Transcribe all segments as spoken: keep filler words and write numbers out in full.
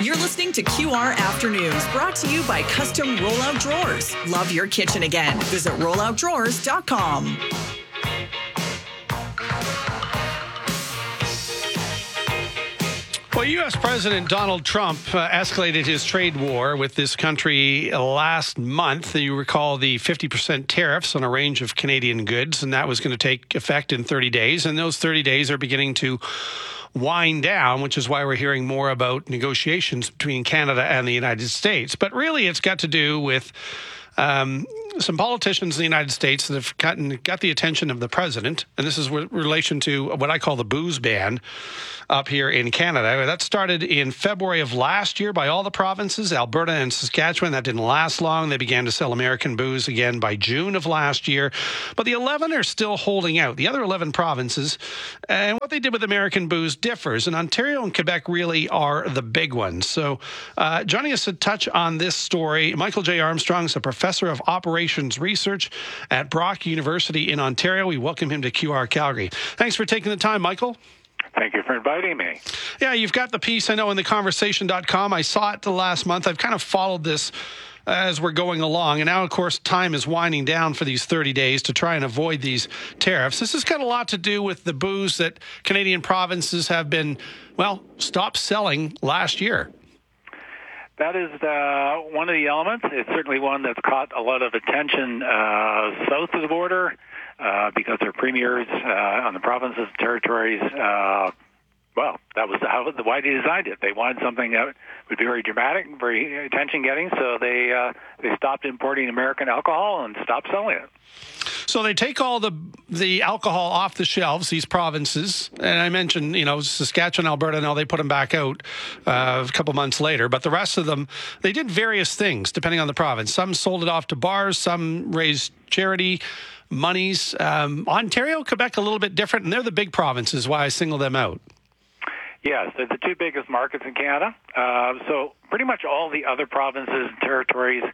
You're listening to Q R Afternoons, brought to you by Custom Rollout Drawers. Love your kitchen again. Visit rollout drawers dot com. Well, U S. President Donald Trump uh, escalated his trade war with this country last month. You recall the fifty percent tariffs on a range of Canadian goods, and that was going to take effect in thirty days. And those thirty days are beginning to wind down, which is why we're hearing more about negotiations between Canada and the United States. But really, it's got to do with um, some politicians in the United States that have gotten, got the attention of the president, and this is with relation to what I call the booze ban up here in Canada. That started in February of last year by all the provinces, Alberta and Saskatchewan. That didn't last long. They began to sell American booze again by June of last year. But the eleven are still holding out, the other eleven provinces. And what they did with American booze differs. And Ontario and Quebec really are the big ones. So uh, joining us to touch on this story, Michael J. Armstrong is a professor of operations research at Brock University in Ontario. We welcome him to Q R Calgary. Thanks for taking the time, Michael. Thank you for inviting me. Yeah, you've got the piece, I know, in the conversation dot com. I saw it the last month. I've kind of followed this as we're going along. And now, of course, time is winding down for these thirty days to try and avoid these tariffs. This has got a lot to do with the booze that Canadian provinces have been, well, stopped selling last year. That is uh, one of the elements. It's certainly one that's caught a lot of attention uh, south of the border. Uh, because their premiers uh, on the provinces and territories, uh, well, that was how why they designed it. They wanted something that would be very dramatic, very attention-getting, so they uh, they stopped importing American alcohol and stopped selling it. So they take all the the alcohol off the shelves, these provinces, and I mentioned, you know, Saskatchewan, Alberta, now they put them back out uh, a couple months later, but the rest of them, they did various things depending on the province. Some sold it off to bars, some raised charity monies. Um, Ontario, Quebec, a little bit different, and they're the big provinces, why I single them out. Yes, they're the two biggest markets in Canada. Uh, so pretty much all the other provinces and territories,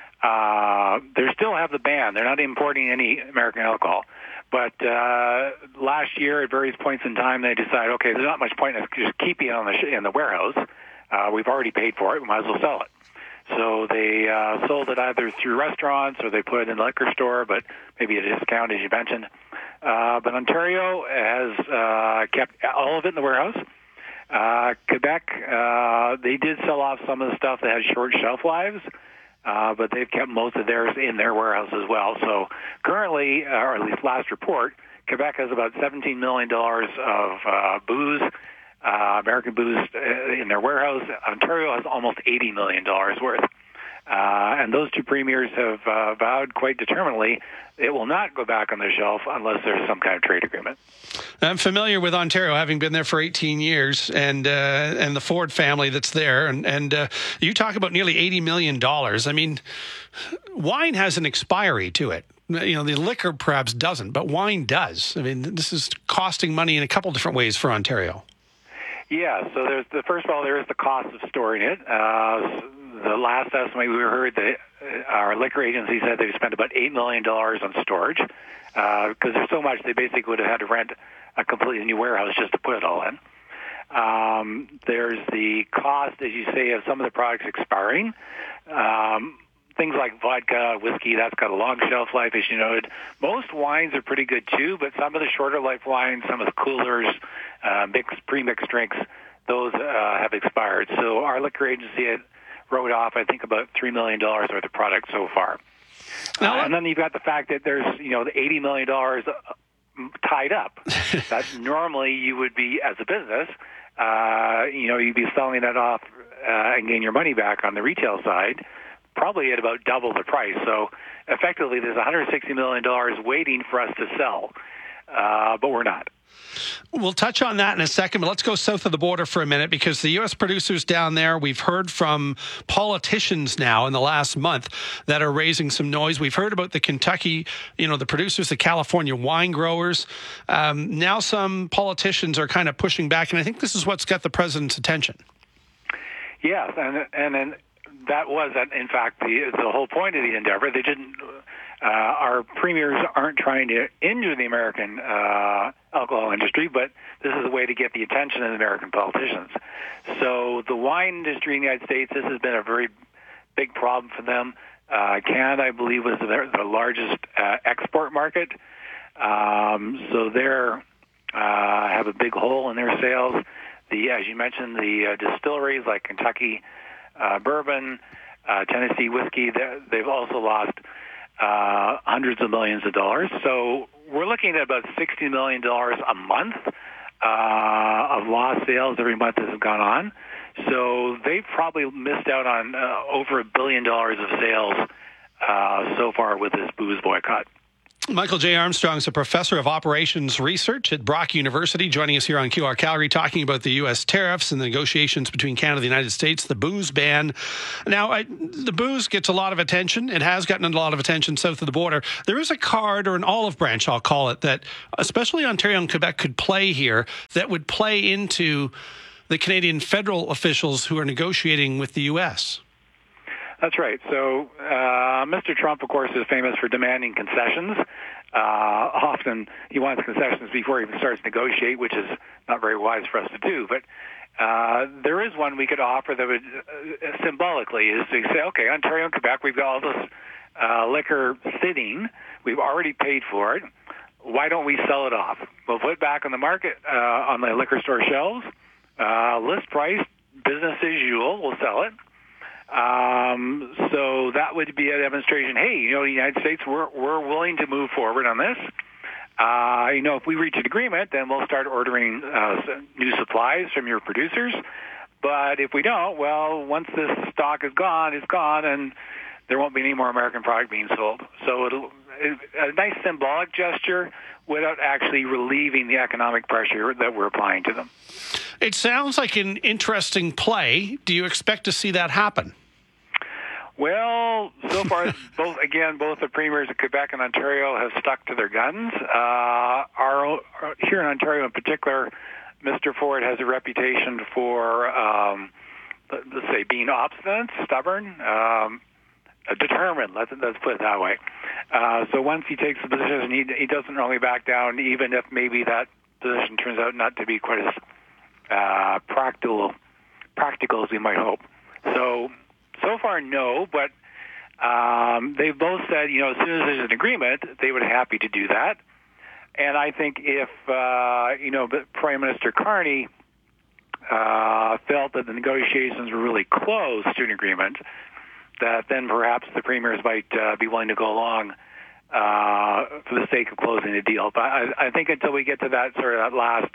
uh, they still have the ban. They're not importing any American alcohol. But uh, last year, at various points in time, they decided, okay, there's not much point in just keeping it on the sh- in the warehouse. Uh, we've already paid for it. We might as well sell it. So they uh, sold it either through restaurants or they put it in the liquor store, but maybe at a discount, as you mentioned. Uh, but Ontario has uh, kept all of it in the warehouse. Uh, Quebec, uh, they did sell off some of the stuff that had short shelf lives, uh, but they've kept most of theirs in their warehouse as well. So currently, uh, or at least last report, Quebec has about seventeen million dollars of uh, booze, uh, American booze uh, in their warehouse. Ontario has almost eighty million dollars worth. Uh, and those two premiers have uh, vowed quite determinedly it will not go back on the shelf unless there's some kind of trade agreement. I'm familiar with Ontario, having been there for eighteen years, and uh, and the Ford family that's there. And, and uh, you talk about nearly eighty million dollars. I mean, wine has an expiry to it. You know, the liquor perhaps doesn't, but wine does. I mean, this is costing money in a couple different ways for Ontario. Yeah, so there's the first of all, there is the cost of storing it. Uh, the last estimate we heard that our liquor agency said they spent about eight million dollars on storage because uh, there's so much they basically would have had to rent a completely new warehouse just to put it all in. Um, there's the cost, as you say, of some of the products expiring. Um, things like vodka, whiskey, that's got a long shelf life, as you noted. Most wines are pretty good too, but some of the shorter life wines, some of the coolers, uh, mixed, pre-mixed drinks, those uh, have expired. So our liquor agency had wrote off, I think, about three million dollars worth of product so far. Uh, and then you've got the fact that there's, you know, the eighty million dollars tied up. That normally you would be, as a business, uh, you know, you'd be selling that off uh, and getting your money back on the retail side, probably at about double the price. So effectively, there's one hundred sixty million dollars waiting for us to sell, uh, but we're not. We'll touch on that in a second, but let's go south of the border for a minute, because the U S producers down there, we've heard from politicians now in the last month that are raising some noise. We've heard about the Kentucky, you know, the producers, the California wine growers. Um, now some politicians are kind of pushing back, and I think this is what's got the president's attention. Yes, and and then that was, in fact, the the whole point of the endeavor. They didn't. uh, our premiers aren't trying to injure the American uh, alcohol industry, but this is a way to get the attention of the American politicians. So the wine industry in the United States, this has been a very big problem for them. Uh, Canada, I believe, was their, the largest uh, export market. Um, so they're uh, have a big hole in their sales. The, as you mentioned, the uh, distilleries like Kentucky uh, bourbon, uh, Tennessee whiskey, they've also lost uh, hundreds of millions of dollars. So we're looking at about sixty million dollars a month uh, of lost sales every month that have gone on. So they've probably missed out on uh, over a billion dollars of sales uh, so far with this booze boycott. Michael J. Armstrong is a professor of operations research at Brock University, joining us here on Q R Calgary, talking about the U S tariffs and the negotiations between Canada and the United States, the booze ban. Now, I, the booze gets a lot of attention. It has gotten a lot of attention south of the border. There is a card, or an olive branch, I'll call it, that especially Ontario and Quebec could play here that would play into the Canadian federal officials who are negotiating with the U S. That's right. So uh, Mister Trump, of course, is famous for demanding concessions. Uh, often he wants concessions before he even starts to negotiate, which is not very wise for us to do. But uh, there is one we could offer that would uh, symbolically is to say, okay, Ontario and Quebec, we've got all this uh, liquor sitting. We've already paid for it. Why don't we sell it off? We'll put it back on the market, uh, on the liquor store shelves. Uh, list price, business as usual, we'll sell it. Um, so that would be a demonstration. Hey, you know, the United States, we're we're willing to move forward on this. Uh, you know, if we reach an agreement, then we'll start ordering uh, new supplies from your producers. But if we don't, well, once this stock is gone, it's gone, and there won't be any more American product being sold. So it'll it, a nice symbolic gesture without actually relieving the economic pressure that we're applying to them. It sounds like an interesting play. Do you expect to see that happen? Well, so far, both again, both the premiers of Quebec and Ontario have stuck to their guns. Uh, our, here in Ontario in particular, Mister Ford has a reputation for, um, let's say, being obstinate, stubborn, um, determined, let's, let's put it that way. Uh, so once he takes the position, he, he doesn't really back down, even if maybe that position turns out not to be quite as uh, practical, practical as we might hope. So, so far, no, but um, they've both said, you know, as soon as there's an agreement, they would be happy to do that. And I think if, uh, you know, Prime Minister Carney uh, felt that the negotiations were really close to an agreement, that then perhaps the premiers might uh, be willing to go along uh, for the sake of closing the deal. But I, I think until we get to that sort of that last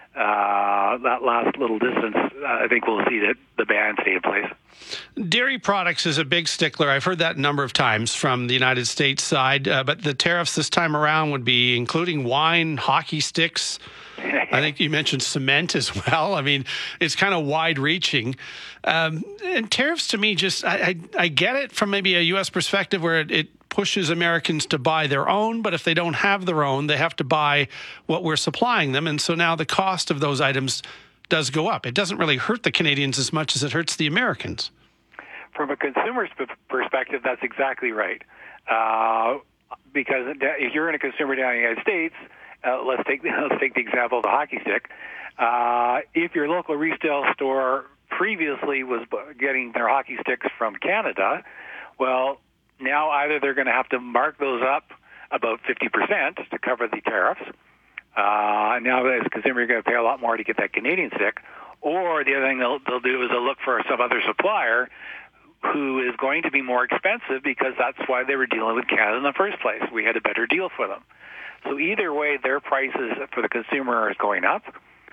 uh, that last little distance, uh, I think we'll see that the ban stay in place. Dairy products is a big stickler. I've heard that a number of times from the United States side, uh, but the tariffs this time around would be including wine, hockey sticks. I think you mentioned cement as well. I mean, it's kind of wide-reaching. Um, and tariffs, to me, just I, I, I get it from maybe a U S perspective where it, it pushes Americans to buy their own, but if they don't have their own, they have to buy what we're supplying them. And so now the cost of those items does go up. It doesn't really hurt the Canadians as much as it hurts the Americans. From a consumer's perspective, that's exactly right. Uh, because if you're in a consumer down in the United States, Uh, let's take let's take the example of the hockey stick. Uh, if your local retail store previously was getting their hockey sticks from Canada, well, now either they're going to have to mark those up about fifty percent to cover the tariffs. Uh, now, as a consumer, you're going to pay a lot more to get that Canadian stick. Or the other thing they'll, they'll do is they'll look for some other supplier who is going to be more expensive because that's why they were dealing with Canada in the first place. We had a better deal for them. So either way, their prices for the consumer is going up.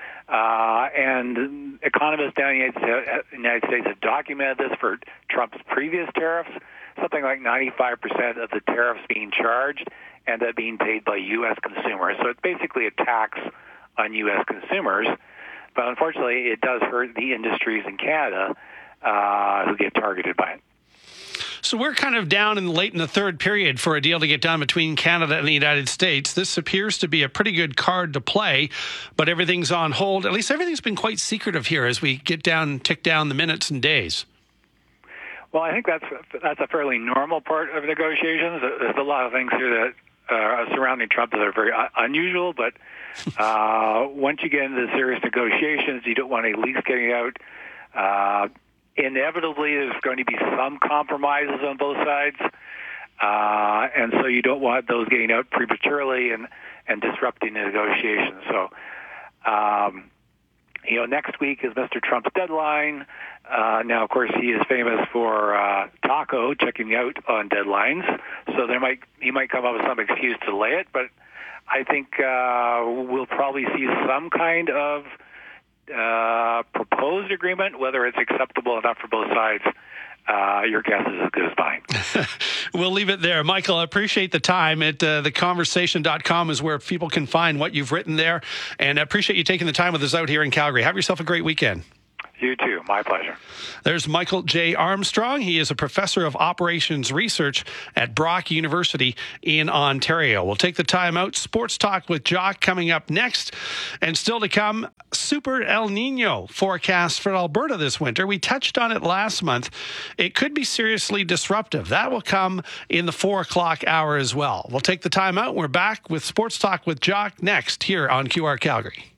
Uh, and economists down in the United States have documented this for Trump's previous tariffs. Something like ninety-five percent of the tariffs being charged end up being paid by U S consumers. So it's basically a tax on U S consumers. But unfortunately, it does hurt the industries in Canada uh, who get targeted by it. So we're kind of down in late in the third period for a deal to get done between Canada and the United States. This appears to be a pretty good card to play, but everything's on hold. At least everything's been quite secretive here as we get down, tick down the minutes and days. Well, I think that's that's a fairly normal part of negotiations. There's a lot of things here that uh, surrounding Trump that are very unusual, but uh, once you get into the serious negotiations, you don't want any leaks getting out. Uh, inevitably, there's going to be some compromises on both sides, uh, and so you don't want those getting out prematurely and, and disrupting the negotiations. So, um, you know, next week is Mister Trump's deadline. Uh, now, of course, he is famous for uh, Taco checking out on deadlines, so there might he might come up with some excuse to delay it. But I think uh, we'll probably see some kind of uh, proposed agreement, whether it's acceptable enough for both sides. Uh, your guess is as good as mine. We'll leave it there. Michael, I appreciate the time. At uh, the conversation dot com is where people can find what you've written there. And I appreciate you taking the time with us out here in Calgary. Have yourself a great weekend. You too. My pleasure. There's Michael J. Armstrong. He is a professor of operations research at Brock University in Ontario. We'll take the time out. Sports Talk with Jock coming up next. And still to come, Super El Nino forecast for Alberta this winter. We touched on it last month. It could be seriously disruptive. That will come in the four o'clock hour as well. We'll take the time out. We're back with Sports Talk with Jock next here on Q R Calgary.